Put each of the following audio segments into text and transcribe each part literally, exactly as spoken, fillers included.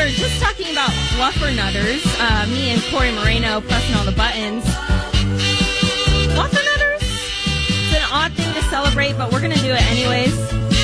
were just talking about fluffernutters, uh, me and Corey Moreno pressing all the buttons. Fluffernutters? It's an odd thing to celebrate, but we're going to do it anyways.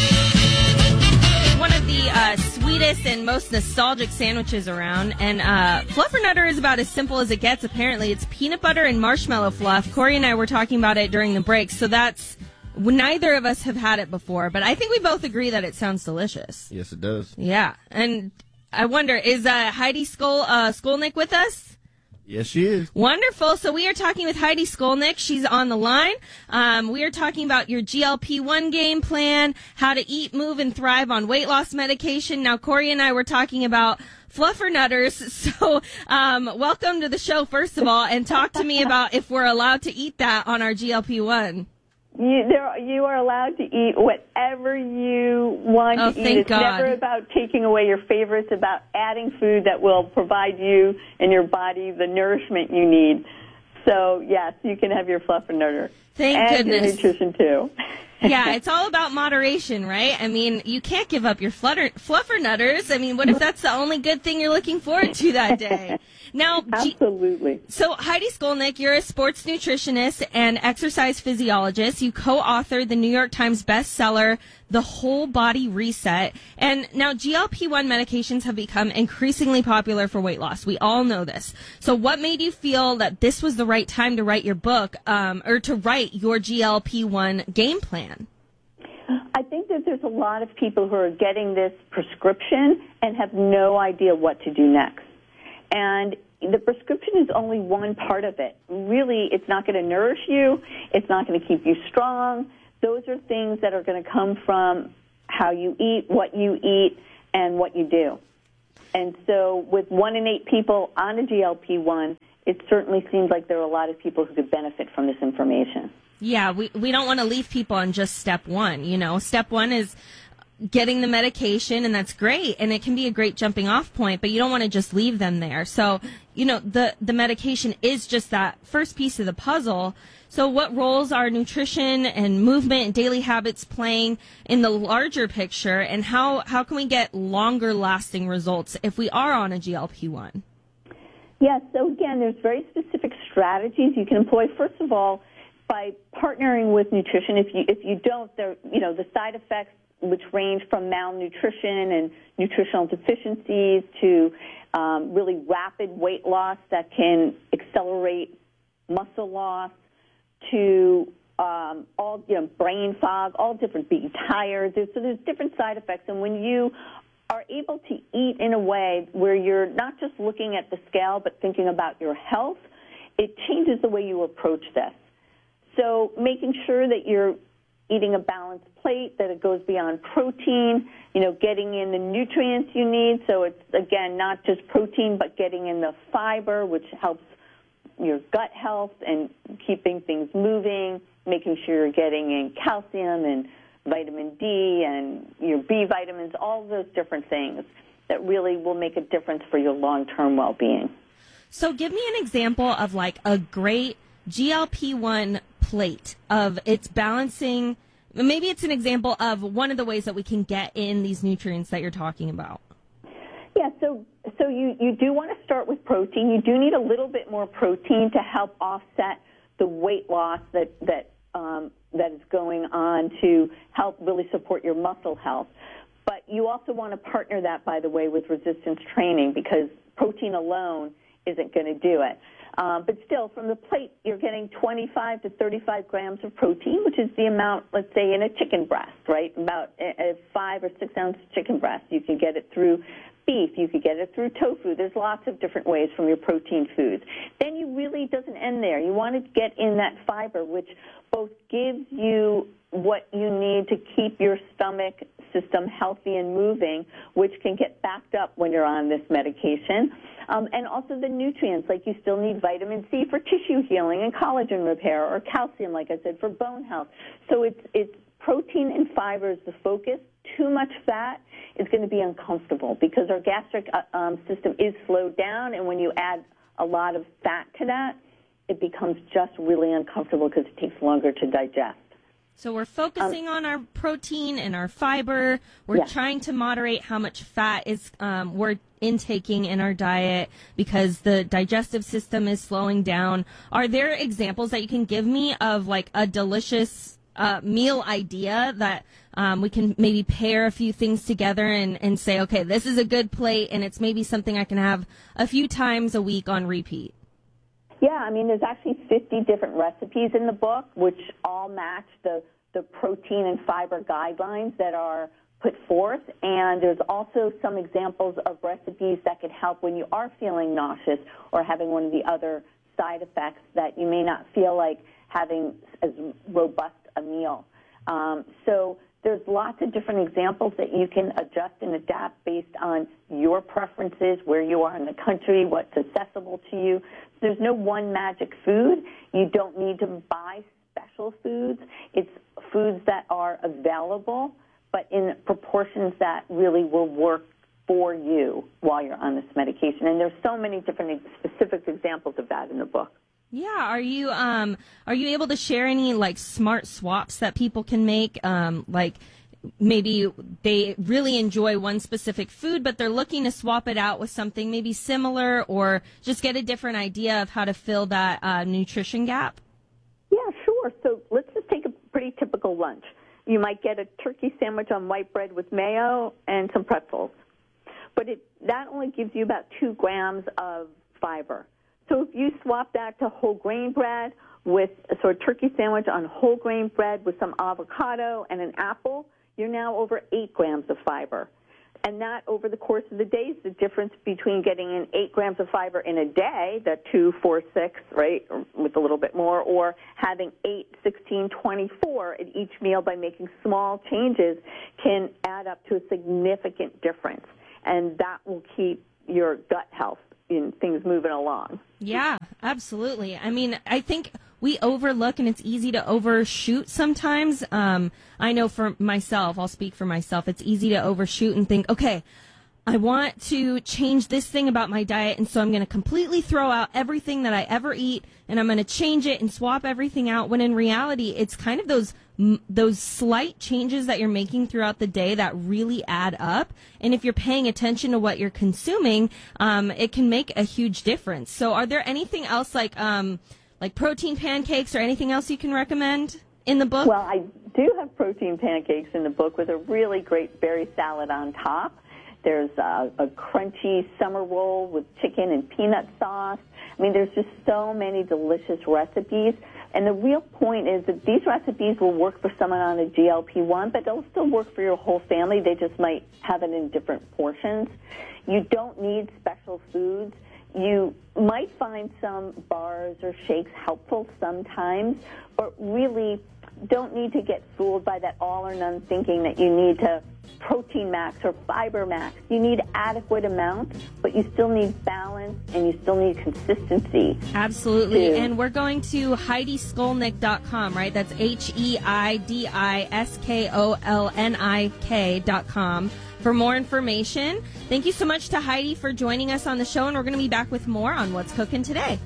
One of the uh, sweetest and most nostalgic sandwiches around, and uh, fluffernutter is about as simple as it gets, apparently. It's peanut butter and marshmallow fluff. Corey and I were talking about it during the break, so that's... Neither of us have had it before, but I think we both agree that it sounds delicious. Yes, it does. Yeah, and I wonder, is uh, Heidi Skol, uh, Skolnick with us? Yes, she is. Wonderful. So we are talking with Heidi Skolnick. She's on the line. Um, we are talking about your G L P one game plan, how to eat, move, and thrive on weight loss medication. Now, Corey and I were talking about fluffernutters. So um, welcome to the show, first of all, and talk to me about if we're allowed to eat that on our G L P one. You, there, you are allowed to eat whatever you want oh, to eat. Thank It's God. never about taking away your favorites, about adding food that will provide you and your body the nourishment you need. So, yes, you can have your fluffernutter. Thank and goodness. your nutrition, too. Yeah, it's all about moderation, right? I mean, you can't give up your flutter, fluffernutters. I mean, what if that's the only good thing you're looking forward to that day? Now, Absolutely. So, Heidi Skolnick, you're a sports nutritionist and exercise physiologist. You co-authored the New York Times bestseller, The Whole Body Reset. And now G L P one medications have become increasingly popular for weight loss. We all know this. So what made you feel that this was the right time to write your book, um, or to write your G L P one game plan? I think that there's a lot of people who are getting this prescription and have no idea what to do next. And the prescription is only one part of it. Really, it's not going to nourish you. It's not going to keep you strong. Those are things that are going to come from how you eat, what you eat, and what you do. And so with one in eight people on a G L P one, it certainly seems like there are a lot of people who could benefit from this information. Yeah, we, we don't want to leave people on just step one. You know, step one is getting the medication, and that's great, and it can be a great jumping off point, but you don't want to just leave them there. So, you know, the, the medication is just that first piece of the puzzle. So what roles are nutrition and movement and daily habits playing in the larger picture, and how, how can we get longer lasting results if we are on a G L P one? Yes, so again, there's very specific strategies you can employ. First of all, by partnering with nutrition. If you, if you don't, there, you know, the side effects, which range from malnutrition and nutritional deficiencies to um, really rapid weight loss that can accelerate muscle loss, to um, all, you know, brain fog, all different, being tired. There's, so there's different side effects. And when you are able to eat in a way where you're not just looking at the scale but thinking about your health, it changes the way you approach this. So making sure that you're eating a balanced plate, that it goes beyond protein, you know, getting in the nutrients you need. So it's, again, not just protein, but getting in the fiber, which helps your gut health and keeping things moving, making sure you're getting in calcium and vitamin D and your B vitamins, all those different things that really will make a difference for your long-term well-being. So give me an example of like a great G L P one plate of its balancing. Maybe it's an example of one of the ways that we can get in these nutrients that you're talking about. Yeah, so so you, you do want to start with protein. You do need a little bit more protein to help offset the weight loss that, that, um, that is going on to help really support your muscle health. But you also want to partner that, by the way, with resistance training, because protein alone isn't going to do it. Um, but still, from the plate, you're getting twenty-five to thirty-five grams of protein, which is the amount, let's say, in a chicken breast, right? About a, a five or six ounce chicken breast. You can get it through beef. You could get it through tofu. There's lots of different ways from your protein foods. Then you really doesn't end there. You want to get in that fiber, which both gives you what you need to keep your stomach system healthy and moving, which can get backed up when you're on this medication. Um, and also the nutrients, like you still need vitamin C for tissue healing and collagen repair, or calcium, like I said, for bone health. So it's, it's protein and fiber is the focus. Too much fat is going to be uncomfortable because our gastric uh, um, system is slowed down, and when you add a lot of fat to that, it becomes just really uncomfortable because it takes longer to digest. So we're focusing um, on our protein and our fiber. We're yeah. trying to moderate how much fat is um, we're intaking in our diet because the digestive system is slowing down. Are there examples that you can give me of like a delicious uh, meal idea that um, we can maybe pair a few things together and, and say, okay, this is a good plate and it's maybe something I can have a few times a week on repeat? Yeah, I mean, there's actually fifty different recipes in the book, which all match the, the protein and fiber guidelines that are put forth. And there's also some examples of recipes that could help when you are feeling nauseous or having one of the other side effects that you may not feel like having as robust a meal. Um, so there's lots of different examples that you can adjust and adapt based on your preferences, where you are in the country, what's accessible to you. There's no one magic food. You don't need to buy special foods. It's foods that are available, but in proportions that really will work for you while you're on this medication. And there's so many different specific examples of that in the book. Yeah, are you um are you able to share any like smart swaps that people can make? Um, like maybe they really enjoy one specific food, but they're looking to swap it out with something maybe similar, or just get a different idea of how to fill that uh, nutrition gap? Yeah, sure. So let's just take a pretty typical lunch. You might get a turkey sandwich on white bread with mayo and some pretzels, but it that only gives you about two grams of fiber. So if you swap that to whole grain bread with a sort of turkey sandwich on whole grain bread with some avocado and an apple, you're now over eight grams of fiber. And that, over the course of the day, is the difference between getting in eight grams of fiber in a day, the two, four, six, right, with a little bit more, or having eight, sixteen, twenty-four at each meal by making small changes can add up to a significant difference. And that will keep your gut health in things moving along. Yeah, absolutely. I mean, I think we overlook, and it's easy to overshoot sometimes. Um, I know for myself, I'll speak for myself, it's easy to overshoot and think, okay, I want to change this thing about my diet, and so I'm going to completely throw out everything that I ever eat, and I'm going to change it and swap everything out, when in reality, it's kind of those those slight changes that you're making throughout the day that really add up. And if you're paying attention to what you're consuming, um, it can make a huge difference. So are there anything else like um, like protein pancakes or anything else you can recommend in the book? Well, I do have protein pancakes in the book with a really great berry salad on top. There's a, a crunchy summer roll with chicken and peanut sauce. I mean, there's just so many delicious recipes. And the real point is that these recipes will work for someone on a G L P one, but they'll still work for your whole family. They just might have it in different portions. You don't need special foods. You might find some bars or shakes helpful sometimes, but really don't need to get fooled by that all or none thinking that you need to protein max or fiber max. You need adequate amounts, but you still need balance and you still need consistency. Absolutely. To, and we're going to Heidi Skolnick dot com, right? That's H E I D I S K O L N I K dot com for more information. Thank you so much to Heidi for joining us on the show, and we're going to be back with more on What's Cooking Today.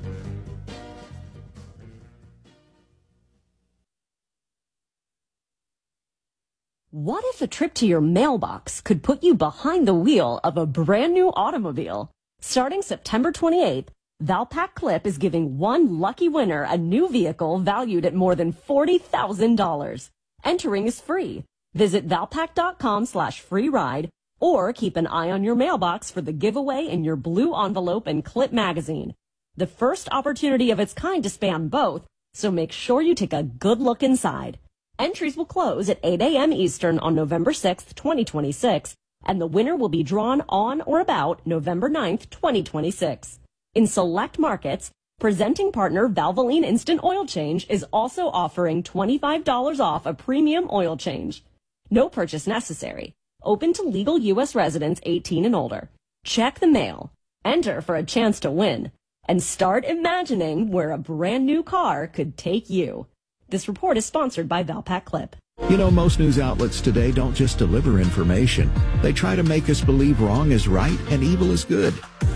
What if a trip to your mailbox could put you behind the wheel of a brand new automobile? Starting September twenty-eighth, Valpak Clip is giving one lucky winner a new vehicle valued at more than forty thousand dollars. Entering is free. Visit valpak.com slash free ride or keep an eye on your mailbox for the giveaway in your blue envelope and Clip magazine. The first opportunity of its kind to span both, so make sure you take a good look inside. Entries will close at eight a.m. Eastern on November sixth, twenty twenty-six, and the winner will be drawn on or about November ninth, twenty twenty-six. In select markets, presenting partner Valvoline Instant Oil Change is also offering twenty-five dollars off a premium oil change. No purchase necessary. Open to legal U S residents eighteen and older. Check the mail. Enter for a chance to win. And start imagining where a brand new car could take you. This report is sponsored by Valpak Clip. You know, most news outlets today don't just deliver information. They try to make us believe wrong is right and evil is good.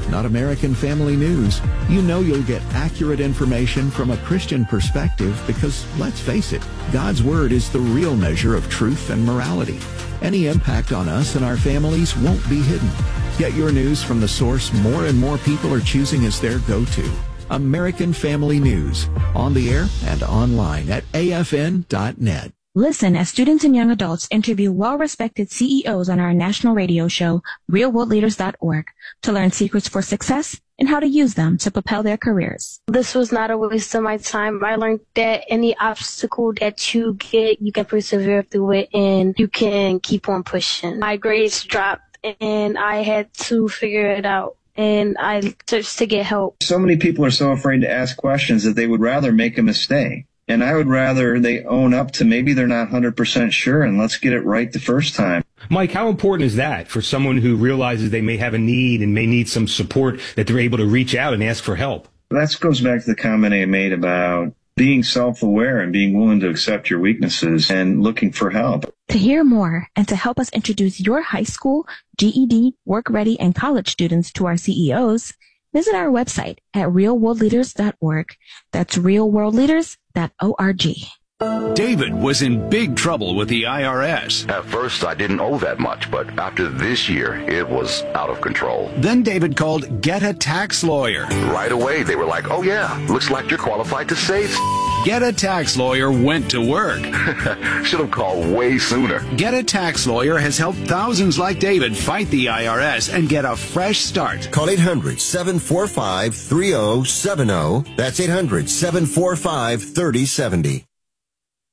not American Family News. You know you'll get accurate information from a Christian perspective because, let's face it, God's Word is the real measure of truth and morality. Any impact on us and our families won't be hidden. Get your news from the source more and more people are choosing as their go-to. American Family News, on the air and online at A F N dot net. Listen as students and young adults interview well-respected C E Os on our national radio show, real world leaders dot org, to learn secrets for success and how to use them to propel their careers. This was not a waste of my time. I learned that any obstacle that you get, you can persevere through it and you can keep on pushing. My grades dropped and I had to figure it out. And I searched to get help. So many people are so afraid to ask questions that they would rather make a mistake. And I would rather they own up to maybe they're not one hundred percent sure and let's get it right the first time. Mike, how important is that for someone who realizes they may have a need and may need some support, that they're able to reach out and ask for help? That goes back to the comment I made about being self-aware and being willing to accept your weaknesses and looking for help. To hear more and to help us introduce your high school, G E D, work ready, and college students to our C E Os, visit our website at real world leaders dot org. That's real world leaders dot org. David was in big trouble with the I R S. At first, I didn't owe that much, but after this year, it was out of control. Then David called Get a Tax Lawyer. Right away, they were like, oh yeah, looks like you're qualified to save. Get a Tax Lawyer went to work. Should have called way sooner. Get a Tax Lawyer has helped thousands like David fight the I R S and get a fresh start. Call eight hundred, seven four five, three oh seven oh. That's eight hundred, seven four five, three oh seven oh.